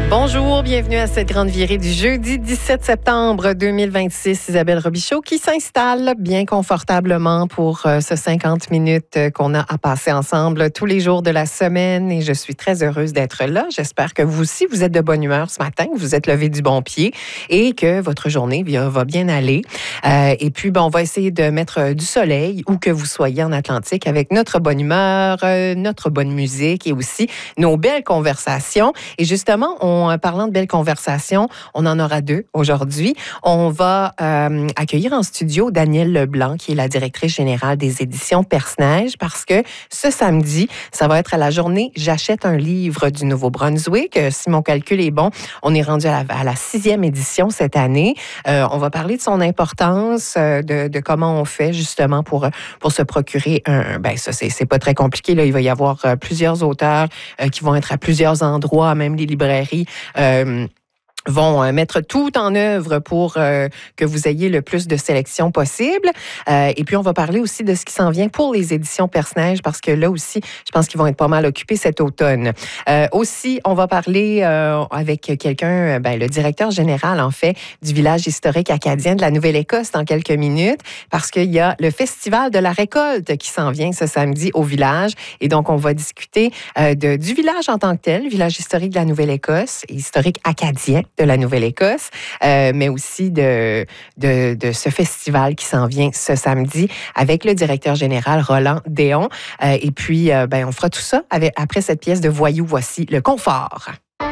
Bonjour, bienvenue à cette grande virée du jeudi 17 septembre 2026. Isabelle Robichaud qui s'installe bien confortablement pour ce 50 minutes qu'on a à passer ensemble tous les jours de la semaine et je suis très heureuse d'être là. J'espère que vous aussi, vous êtes de bonne humeur ce matin, que vous êtes levé du bon pied et que votre journée va bien aller. Et puis, on va essayer de mettre du soleil où que vous soyez en Atlantique avec notre bonne humeur, notre bonne musique et aussi nos belles conversations. Et justement, parlant de belles conversations, on en aura deux aujourd'hui. On va accueillir en studio Danielle Leblanc, qui est la directrice générale des éditions Perce-Neige, parce que ce samedi, ça va être à la journée « J'achète un livre » du Nouveau-Brunswick. Si mon calcul est bon, on est rendu à la 6e édition cette année. On va parler de son importance, de comment on fait justement pour se procurer un... ça, c'est pas très compliqué. Là. Il va y avoir plusieurs auteurs qui vont être à plusieurs endroits, même les librairies vont mettre tout en œuvre pour que vous ayez le plus de sélection possible. Et puis, on va parler aussi de ce qui s'en vient pour les éditions Perce-Neige, parce que là aussi, je pense qu'ils vont être pas mal occupés cet automne. Aussi, on va parler avec quelqu'un, le directeur général, en fait, du village historique acadien de la Nouvelle-Écosse dans quelques minutes, parce qu'il y a le Festival de la récolte qui s'en vient ce samedi au village. Et donc, on va discuter du village en tant que tel, village historique de la Nouvelle-Écosse, historique acadien de la Nouvelle-Écosse, mais aussi de ce festival qui s'en vient ce samedi avec le directeur général Roland Déon. Et puis, on fera tout ça après cette pièce de Voyou. Voici le confort.